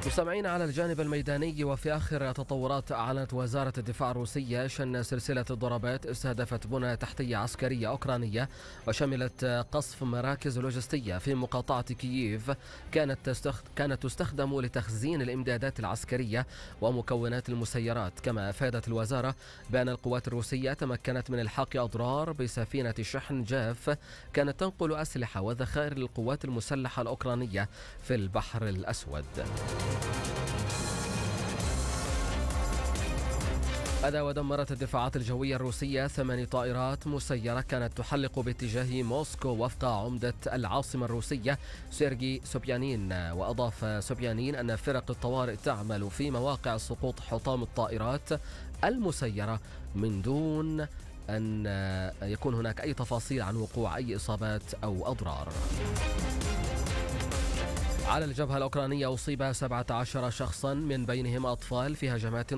مستمعين على الجانب الميداني، وفي آخر تطورات أعلنت وزارة الدفاع الروسية شن سلسلة ضربات استهدفت بنى تحتية عسكرية أوكرانية وشملت قصف مراكز لوجستية في مقاطعة كييف كانت تستخدم لتخزين الإمدادات العسكرية ومكونات المسيرات. كما أفادت الوزارة بأن القوات الروسية تمكنت من إلحاق أضرار بسفينة شحن جاف كانت تنقل أسلحة وذخائر للقوات المسلحة الأوكرانية في البحر الأسود. هذا ودمرت الدفاعات الجوية الروسية 8 طائرات مسيرة كانت تحلق باتجاه موسكو وفق عمدة العاصمة الروسية سيرجي سوبيانين. وأضاف سوبيانين أن فرق الطوارئ تعمل في مواقع سقوط حطام الطائرات المسيرة من دون أن يكون هناك أي تفاصيل عن وقوع أي إصابات أو أضرار. على الجبهة الأوكرانية أصيب 17 شخصا من بينهم أطفال في هجمات